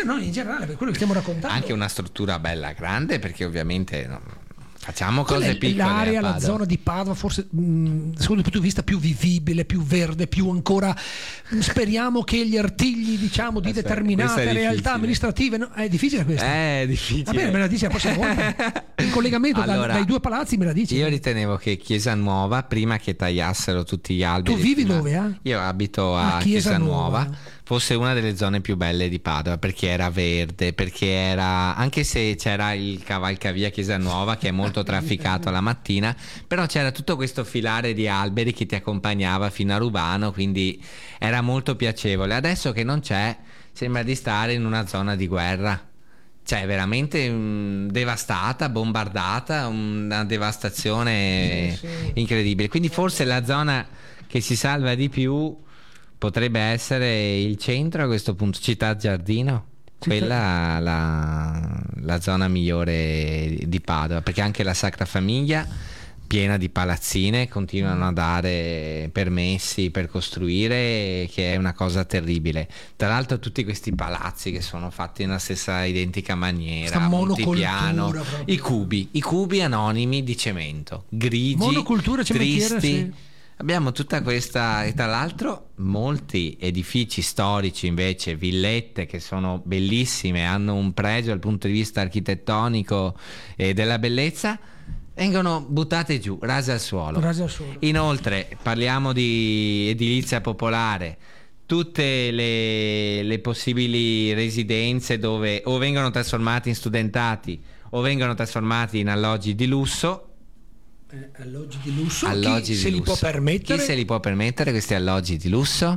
no, in generale, per quello che stiamo raccontando. Anche una struttura bella grande, perché ovviamente facciamo cose piccole. L'area, la zona di Padova, forse secondo il punto di vista più vivibile, più verde, più ancora, speriamo che gli artigli, diciamo, di determinate realtà amministrative, no? È difficile questo? È difficile. Va bene, me la dici la prossima volta. In collegamento dai due palazzi me la dici. Io ritenevo che Chiesa Nuova, prima che tagliassero tutti gli alberi. Tu vivi dove? Io abito a Chiesa Nuova. Fosse una delle zone più belle di Padova, perché era verde, perché era, anche se c'era il cavalcavia Chiesa Nuova che è molto trafficato la mattina, però c'era tutto questo filare di alberi che ti accompagnava fino a Rubano, quindi era molto piacevole. Adesso che non c'è, sembra di stare in una zona di guerra, cioè veramente devastata, bombardata, una devastazione incredibile. Quindi forse la zona che si salva di più potrebbe essere il centro, a questo punto, Città Giardino, quella la zona migliore di Padova, perché anche la Sacra Famiglia, piena di palazzine, continuano a dare permessi per costruire, che è una cosa terribile. Tra l'altro tutti questi palazzi che sono fatti nella stessa identica maniera, multipiano, i cubi anonimi di cemento, grigi, monocultura, tristi. Sì. Abbiamo tutta questa, e tra l'altro molti edifici storici invece, villette che sono bellissime, hanno un pregio dal punto di vista architettonico e della bellezza, vengono buttate giù, rase al suolo. Inoltre parliamo di edilizia popolare, tutte le possibili residenze dove o vengono trasformati in studentati o vengono trasformati in alloggi di lusso. Alloggi di lusso, chi se li può permettere? Chi se li può permettere questi alloggi di lusso?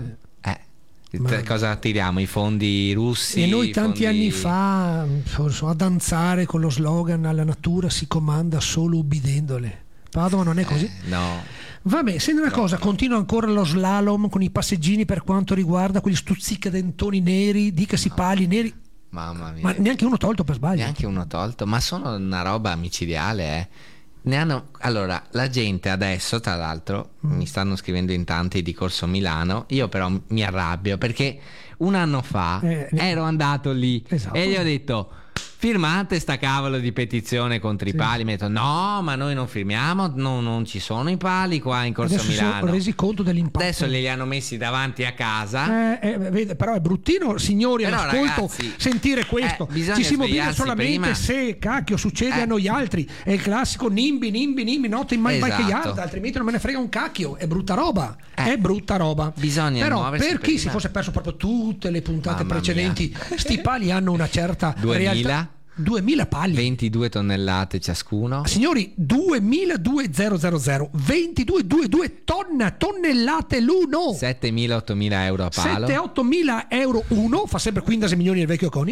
Cosa tiriamo? I fondi russi? E noi tanti anni fa a danzare con lo slogan "alla natura si comanda solo ubbidendole". Padova non è così? No. Vabbè, senti una cosa, continua ancora lo slalom con i passeggini per quanto riguarda quegli stuzzicadentoni neri, dicasi pali neri. Mamma mia. Ma neanche uno tolto per sbaglio? Neanche uno tolto, ma sono una roba micidiale, Allora, la gente adesso, tra l'altro, mi stanno scrivendo in tanti di Corso Milano, io però mi arrabbio perché un anno fa ero andato lì e gli ho detto: firmate sta cavolo di petizione contro i pali. Mi ha detto: no, ma noi non firmiamo, non ci sono i pali qua in Corso adesso Milano. Sono resi conto dell'impatto. Adesso li hanno messi davanti a casa. Però è bruttino, signori, però, all'ascolto, ragazzi, sentire questo. Ci si mobila solamente prima. Se cacchio succede a noi altri. È il classico nimbi, notte in mai che yard, altrimenti non me ne frega un cacchio. È brutta roba. È brutta roba. Bisogna però per chi si fosse perso proprio tutte le puntate precedenti, sti pali hanno una certa 2000 realtà. 2000 pali, 22 tonnellate ciascuno, signori, 22.000 22 tonnellate l'uno, 7.000-8.000 euro a palo, 7.000-8.000 euro uno, fa sempre 15 milioni il vecchio conio.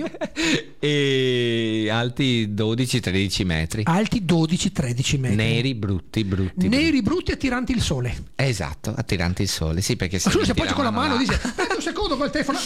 E alti 12-13 metri, alti 12-13 metri, neri brutti, attiranti il sole. Esatto, attiranti il sole, sì, perché se poi con la mano dice aspetta un secondo col telefono,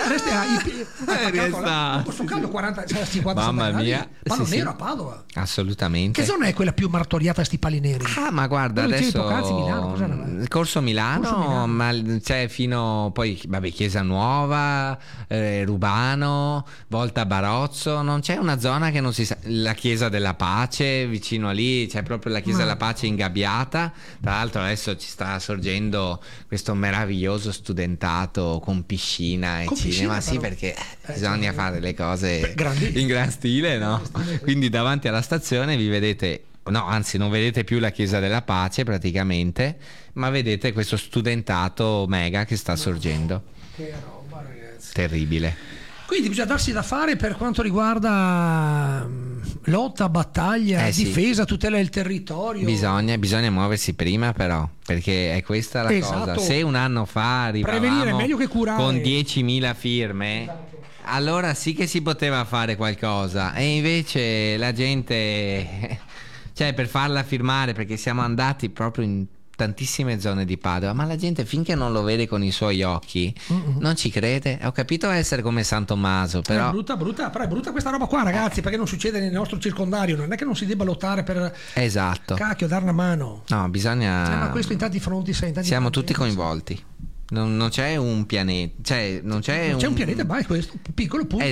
resta caldo 40 50. Mamma mia, palo nero a Padova, assolutamente. Che zona è quella più martoriata a sti pali neri? Ma guarda, adesso Milano, Corso Milano, ma c'è fino poi Chiesa Nuova, Rubano, Volta Barozzo, non c'è una zona che non si sa. La Chiesa della Pace vicino a lì, c'è proprio la Chiesa della Pace ingabbiata. Tra l'altro adesso ci sta sorgendo questo meraviglioso studentato con piscina e cinema, sì, perché bisogna fare le cose in gran stile, no? Quindi davanti alla stazione vi vedete, no, anzi non vedete più la Chiesa della Pace praticamente, ma vedete questo studentato mega che sta sorgendo. Che roba, ragazzi, terribile. Quindi bisogna darsi da fare per quanto riguarda lotta, battaglia, difesa, tutela del territorio. Bisogna muoversi prima, però, perché è questa la cosa. Se un anno fa arrivavamo meglio che curare, con 10.000 firme, allora sì che si poteva fare qualcosa, e invece la gente, cioè, per farla firmare, perché siamo andati proprio in tantissime zone di Padova, ma la gente finché non lo vede con i suoi occhi non ci crede. Ho capito essere come San Tommaso, però è brutta questa roba qua, ragazzi, perché non succede nel nostro circondario. Non è che non si debba lottare per cacchio, dare una mano. No, bisogna, ma questo in tanti fronti siamo tutti coinvolti. Non c'è un pianeta, cioè non c'è un pianeta, ma è questo piccolo punto.